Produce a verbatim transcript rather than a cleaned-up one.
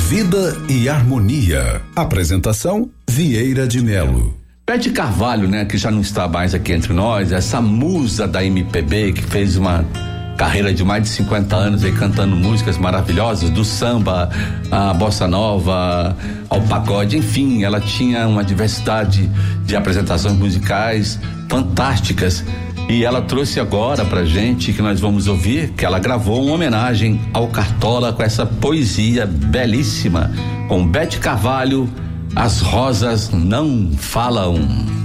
Vida e Harmonia. Apresentação Vieira de Melo. Bete Carvalho, né, que já não está mais aqui entre nós, essa musa da M P B que fez uma carreira de mais de cinquenta anos aí cantando músicas maravilhosas, do samba, a bossa nova, ao pagode, enfim, ela tinha uma diversidade de apresentações musicais fantásticas. E ela trouxe agora pra gente, que nós vamos ouvir, que ela gravou uma homenagem ao Cartola com essa poesia belíssima, com Bete Carvalho, As Rosas Não Falam.